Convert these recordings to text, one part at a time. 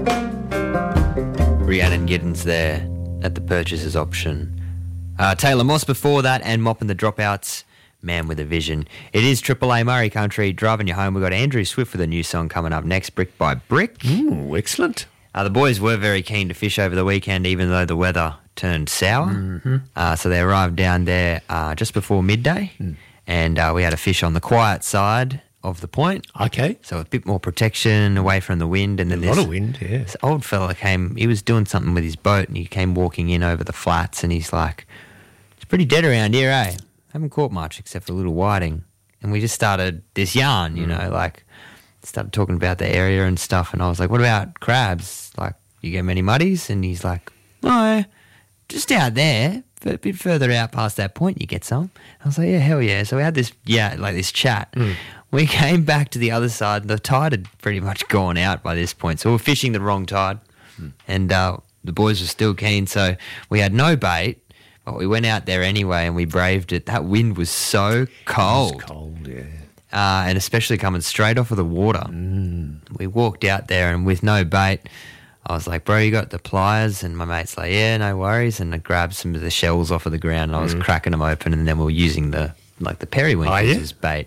Rhiannon Giddens there at the purchaser's option. Taylor Moss before that, and Mopping the Dropouts, Man with a Vision. It is Triple A Murray Country, driving you home. We've got Andrew Swift with a new song coming up next, Brick by Brick. Ooh, excellent. The boys were very keen to fish over the weekend, even though the weather turned sour. Mm-hmm. So they arrived down there just before midday, and we had a fish on the quiet side of the point. Okay. So a bit more protection away from the wind. And then a lot of wind, yeah. This old fella came, he was doing something with his boat, and he came walking in over the flats, and he's like, it's pretty dead around here, eh? Haven't caught much except for a little whiting. And we just started this yarn, you know, like started talking about the area and stuff. And I was like, what about crabs? Like, you get many muddies? And he's like, no, just out there, a bit further out past that point you get some. I was like, yeah, hell yeah. So we had this, this chat. We came back to the other side. The tide had pretty much gone out by this point. So we were fishing the wrong tide. And the boys were still keen. So we had no bait. But we went out there anyway and we braved it. That wind was so cold. It was cold, yeah. And especially coming straight off of the water. We walked out there and with no bait, I was like, bro, you got the pliers? And my mate's like, yeah, no worries. And I grabbed some of the shells off of the ground and I was cracking them open, and then we were using the periwinkles as bait.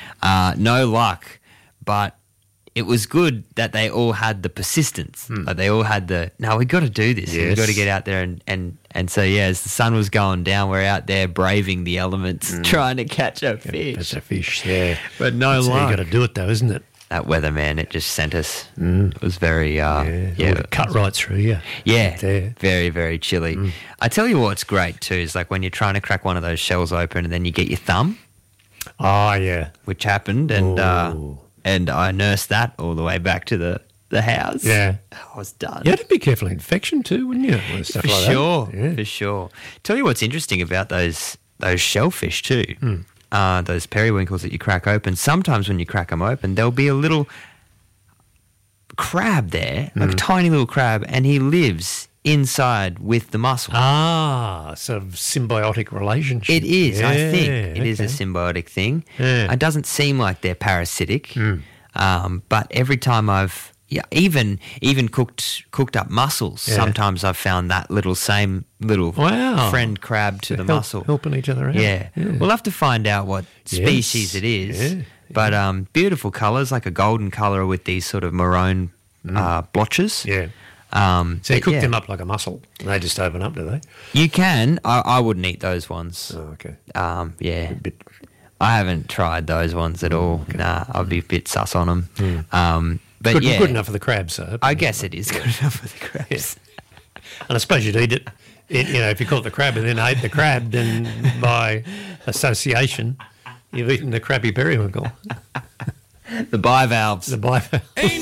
No luck, but it was good that they all had the persistence. Like they all had we got to do this. Yes. We've got to get out there. And so, as the sun was going down, we're out there braving the elements, trying to catch a fish. Catch a fish, yeah. But no luck. You've got to do it though, isn't it? That weather, man, it just sent us. It was very, It cut right through you. Yeah, there. very, very chilly. I tell you what's great too is like when you're trying to crack one of those shells open and then you get your thumb. Oh, yeah. Which happened, and I nursed that all the way back to the house. Yeah. I was done. You had to be careful of infection too, wouldn't you? And stuff For like sure, that. Yeah. for sure. Tell you what's interesting about those shellfish too, those periwinkles that you crack open. Sometimes when you crack them open, there'll be a little crab there, like a tiny little crab, and he lives inside with the mussel. Sort of symbiotic relationship. It is, I think. Yeah, It is a symbiotic thing. Yeah. It doesn't seem like they're parasitic, but every time I've even cooked up mussels, sometimes I've found that same little friend crab to the mussel. Helping each other out. Yeah. We'll have to find out what species it is. Yeah. But beautiful colours, like a golden colour with these sort of maroon blotches. Yeah. So you cook them up like a mussel and they just open up, do they? You can. I wouldn't eat those ones. Oh, okay. Yeah. I haven't tried those ones at all. Okay. Nah, I'd be a bit sus on them. But good enough for the crabs, though. I guess it is good enough for the crabs. Yeah. And I suppose you'd eat it, if you caught the crab and then ate the crab, then by association, you've eaten the crabby periwinkle. The bivalves. The bivalves.